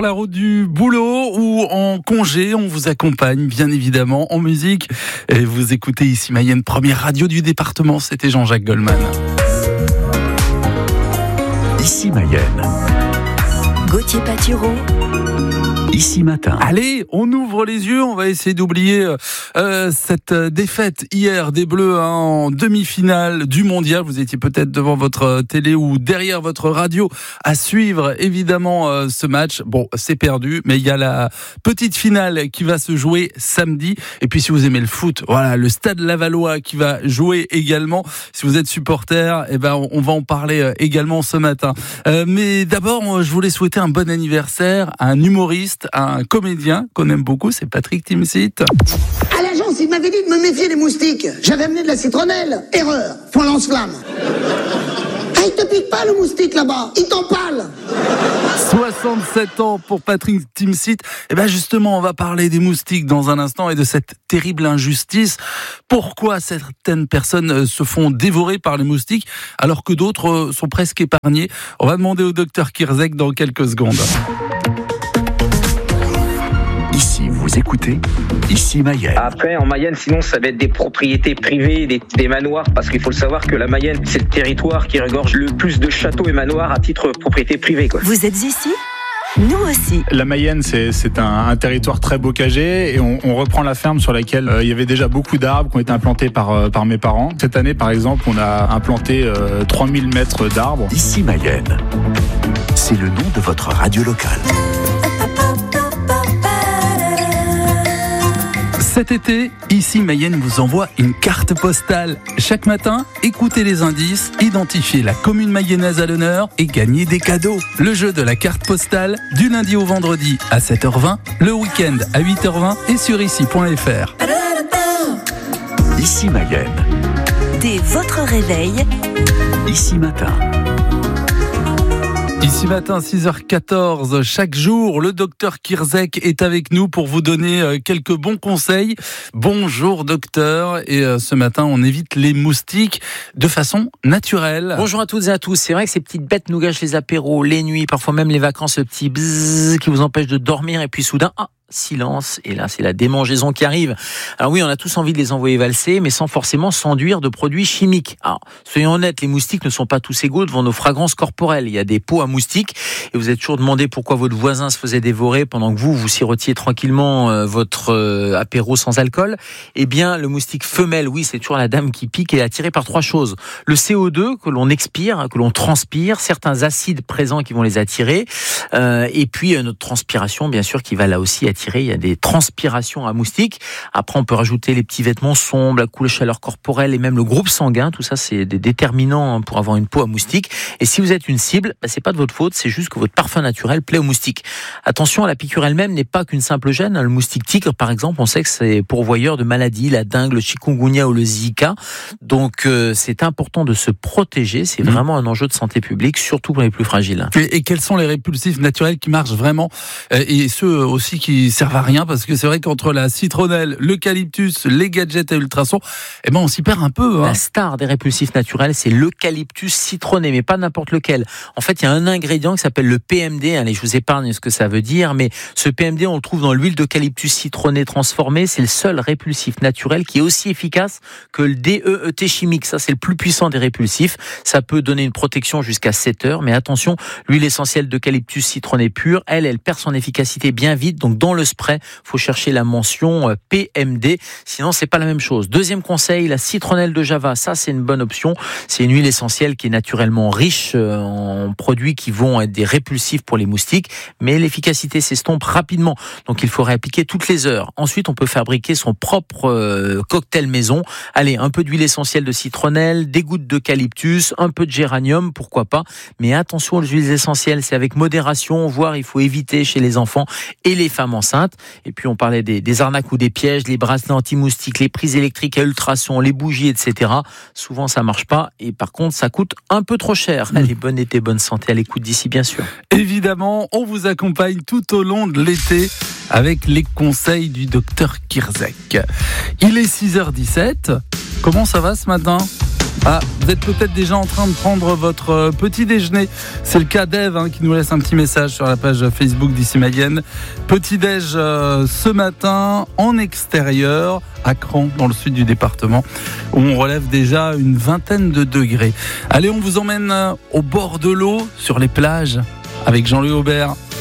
la route du boulot ou en congé, on vous accompagne bien évidemment en musique. Et vous écoutez ici Mayenne, première radio du département, c'était Jean-Jacques Goldman. Ici Mayenne. Gauthier Patureau. Ici Matin. Allez, on ouvre les yeux, on va essayer d'oublier cette défaite hier des Bleus en demi-finale du Mondial. Vous étiez peut-être devant votre télé ou derrière votre radio à suivre évidemment ce match. Bon, c'est perdu, mais il y a la petite finale qui va se jouer samedi. Et puis si vous aimez le foot, voilà, le Stade Lavallois qui va jouer également. Si vous êtes supporter, eh ben on va en parler également ce matin. Mais d'abord, je voulais souhaiter un bon anniversaire à un humoriste, un comédien qu'on aime beaucoup, c'est Patrick Timsit. À l'agence, il m'avait dit de me méfier des moustiques. J'avais amené de la citronnelle. Erreur. Fond lance-flamme. Ah, il te pique pas le moustique là-bas. Il t'empale. 67 ans pour Patrick Timsit. Et bien justement, on va parler des moustiques dans un instant et de cette terrible injustice. Pourquoi certaines personnes se font dévorer par les moustiques alors que d'autres sont presque épargnées? On va demander au docteur Kirzek dans quelques secondes. Ici, vous écoutez Ici Mayenne. Après, en Mayenne, sinon, ça va être des propriétés privées, des manoirs, parce qu'il faut le savoir que la Mayenne, c'est le territoire qui regorge le plus de châteaux et manoirs à titre propriété privée, quoi. Vous êtes ici ? Nous aussi. La Mayenne, c'est un territoire très bocagé et on reprend la ferme sur laquelle il y avait déjà beaucoup d'arbres qui ont été implantés par mes parents. Cette année, par exemple, on a implanté 3000 mètres d'arbres. Ici Mayenne. C'est le nom de votre radio locale. Cet été, ici Mayenne vous envoie une carte postale. Chaque matin, écoutez les indices, identifiez la commune mayonnaise à l'honneur et gagnez des cadeaux. Le jeu de la carte postale, du lundi au vendredi à 7h20, le week-end à 8h20 et sur ici.fr. Ici Mayenne. Dès votre réveil, Ici Matin. Ici matin, 6h14, chaque jour, le docteur Kirzek est avec nous pour vous donner quelques bons conseils. Bonjour docteur, et ce matin, on évite les moustiques de façon naturelle. Bonjour à toutes et à tous. C'est vrai que ces petites bêtes nous gâchent les apéros, les nuits, parfois même les vacances, le petit bzzz qui vous empêche de dormir, et puis soudain, silence, et là c'est la démangeaison qui arrive. Alors oui, on a tous envie de les envoyer valser, mais sans forcément s'enduire de produits chimiques. Alors, soyons honnêtes, les moustiques ne sont pas tous égaux devant nos fragrances corporelles. Il y a des pots à moustiques, et vous êtes toujours demandé pourquoi votre voisin se faisait dévorer pendant que vous sirotiez tranquillement votre apéro sans alcool. Eh bien, le moustique femelle, oui, c'est toujours la dame qui pique et est attirée par trois choses. Le CO2 que l'on expire, que l'on transpire, certains acides présents qui vont les attirer, et puis notre transpiration, bien sûr, qui va là aussi attirer. Il y a des transpirations à moustiques. Après, on peut rajouter les petits vêtements sombres, la couleur chaleur corporelle et même le groupe sanguin. Tout ça, c'est des déterminants pour avoir une peau à moustiques. Et si vous êtes une cible, c'est pas de votre faute, c'est juste que votre parfum naturel plaît aux moustiques. Attention, la piqûre elle-même n'est pas qu'une simple gêne. Le moustique tigre, par exemple, on sait que c'est pourvoyeur de maladies, la dengue, le chikungunya ou le Zika. Donc, c'est important de se protéger. C'est vraiment un enjeu de santé publique, surtout pour les plus fragiles. Et quels sont les répulsifs naturels qui marchent vraiment et ceux aussi qui servent à rien, parce que c'est vrai qu'entre la citronnelle, l'eucalyptus, les gadgets à ultrasons, eh ben on s'y perd un peu. La star des répulsifs naturels, c'est l'eucalyptus citronné, mais pas n'importe lequel. En fait, il y a un ingrédient qui s'appelle le PMD. Allez, je vous épargne ce que ça veut dire, mais ce PMD, on le trouve dans l'huile d'eucalyptus citronné transformée. C'est le seul répulsif naturel qui est aussi efficace que le DEET chimique. Ça, c'est le plus puissant des répulsifs. Ça peut donner une protection jusqu'à 7 heures, mais attention, l'huile essentielle d'eucalyptus citronné pure, elle perd son efficacité bien vite. Donc, dans le spray, faut chercher la mention PMD, sinon c'est pas la même chose. Deuxième conseil, la citronnelle de Java, ça c'est une bonne option. C'est une huile essentielle qui est naturellement riche en produits qui vont être des répulsifs pour les moustiques, mais l'efficacité s'estompe rapidement, donc il faut réappliquer toutes les heures. Ensuite, on peut fabriquer son propre cocktail maison. Allez, un peu d'huile essentielle de citronnelle, des gouttes d'eucalyptus, un peu de géranium, pourquoi pas, mais attention aux huiles essentielles, c'est avec modération, voire il faut éviter chez les enfants et les femmes enceintes. Et puis on parlait des arnaques ou des pièges, les bracelets anti-moustiques, les prises électriques à ultrasons, les bougies, etc. Souvent ça marche pas, et par contre ça coûte un peu trop cher. Allez, bon été, bonne santé à l'écoute d'ici, bien sûr. Évidemment, on vous accompagne tout au long de l'été avec les conseils du docteur Kirzek. Il est 6h17. Comment ça va ce matin ? Ah, vous êtes peut-être déjà en train de prendre votre petit déjeuner. C'est le cas d'Ève qui nous laisse un petit message sur la page Facebook d'Ici Mayenne. Petit déj ce matin en extérieur à Cran, dans le sud du département, où on relève déjà une 20aine de degrés. Allez, on vous emmène au bord de l'eau, sur les plages, avec Jean-Louis Aubert.